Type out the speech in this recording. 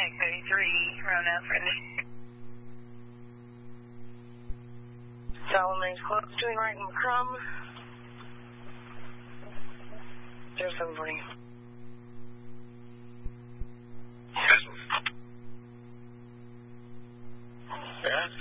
33, Rona, friendly. Salamane's Club's doing right in Crum. 0740. Yeah?